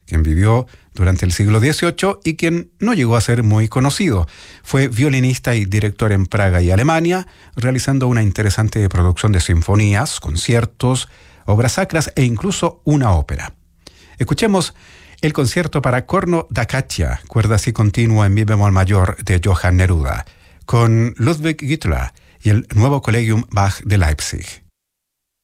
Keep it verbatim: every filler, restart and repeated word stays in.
quien vivió durante el siglo dieciocho y quien no llegó a ser muy conocido. Fue violinista y director en Praga y Alemania, realizando una interesante producción de sinfonías, conciertos, obras sacras e incluso una ópera. Escuchemos el concierto para corno da caccia, cuerdas y continua en mi bemol mayor de Johann Neruda, con Ludwig Gittler y el Nuevo Collegium Bach de Leipzig.